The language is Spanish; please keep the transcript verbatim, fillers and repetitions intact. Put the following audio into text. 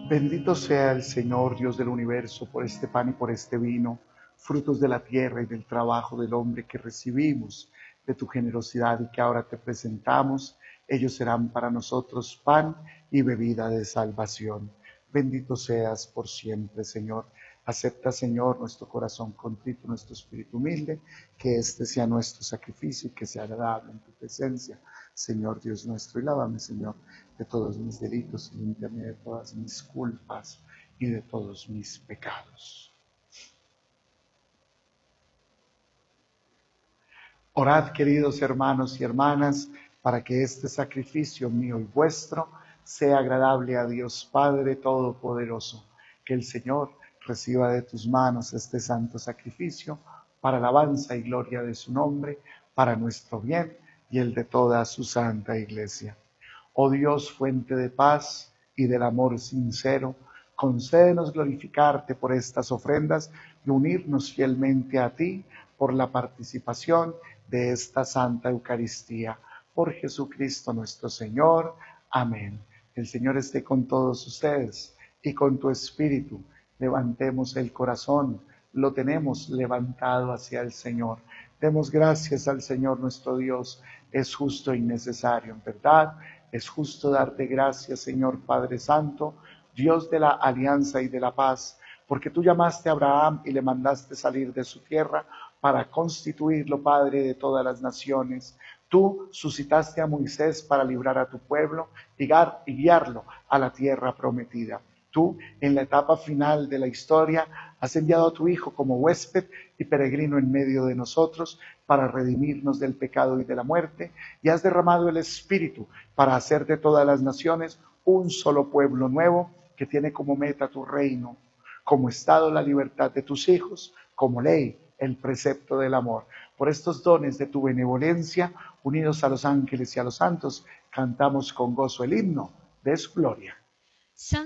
Bendito sea el Señor, Dios del universo, por este pan y por este vino, frutos de la tierra y del trabajo del hombre que recibimos de tu generosidad y que ahora te presentamos. Ellos serán para nosotros pan y bebida de salvación. Bendito seas por siempre, Señor. Acepta, Señor, nuestro corazón contrito, nuestro espíritu humilde, que este sea nuestro sacrificio y que sea agradable en tu presencia, Señor Dios nuestro. Y lávame, Señor, de todos mis delitos y límpiame de todas mis culpas y de todos mis pecados. Orad, queridos hermanos y hermanas, para que este sacrificio mío y vuestro sea agradable a Dios Padre Todopoderoso. Que el Señor reciba de tus manos este santo sacrificio para alabanza y gloria de su nombre, para nuestro bien y el de toda su santa Iglesia. Oh Dios, fuente de paz y del amor sincero, concédenos glorificarte por estas ofrendas y unirnos fielmente a ti por la participación de esta Santa Eucaristía. Por Jesucristo nuestro Señor. Amén. El Señor esté con todos ustedes y con tu espíritu. Levantemos el corazón, lo tenemos levantado hacia el Señor. Demos gracias al Señor nuestro Dios, es justo y necesario, en verdad. Es justo darte gracias, Señor Padre Santo, Dios de la alianza y de la paz, porque tú llamaste a Abraham y le mandaste salir de su tierra para constituirlo Padre de todas las naciones. Tú suscitaste a Moisés para librar a tu pueblo y guiarlo a la tierra prometida. Tú, en la etapa final de la historia, has enviado a tu Hijo como huésped y peregrino en medio de nosotros para redimirnos del pecado y de la muerte, y has derramado el Espíritu para hacer de todas las naciones un solo pueblo nuevo que tiene como meta tu reino, como estado la libertad de tus hijos, como ley el precepto del amor. Por estos dones de tu benevolencia, unidos a los ángeles y a los santos, cantamos con gozo el himno de su gloria.